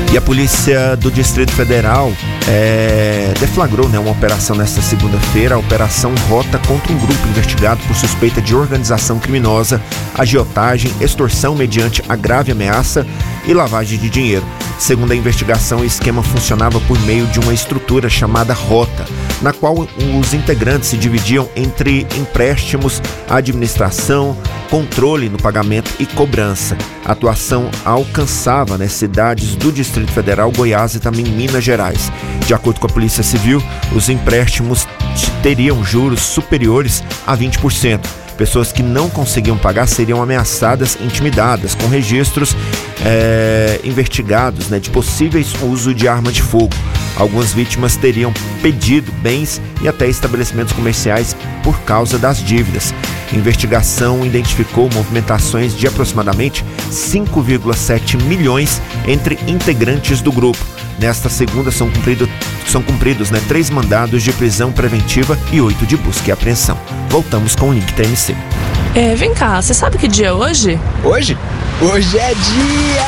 E a polícia do Distrito Federal deflagrou uma operação nesta segunda-feira, a Operação Rota, contra um grupo investigado por suspeita de organização criminosa, agiotagem, extorsão mediante a grave ameaça e lavagem de dinheiro. Segundo a investigação, o esquema funcionava por meio de uma estrutura chamada Rota, na qual os integrantes se dividiam entre empréstimos, administração, controle no pagamento e cobrança. A atuação alcançava cidades do Distrito Federal, Goiás e também Minas Gerais. De acordo com a Polícia Civil, os empréstimos teriam juros superiores a 20%. Pessoas que não conseguiam pagar seriam ameaçadas, intimidadas, com registros investigados de possíveis uso de arma de fogo. Algumas vítimas teriam pedido bens e até estabelecimentos comerciais por causa das dívidas. A investigação identificou movimentações de aproximadamente 5,7 milhões entre integrantes do grupo. Nesta segunda são cumpridos 3 mandados de prisão preventiva e 8 de busca e apreensão. Voltamos com o Link TMC. Vem cá, você sabe que dia é hoje? Hoje? Hoje é dia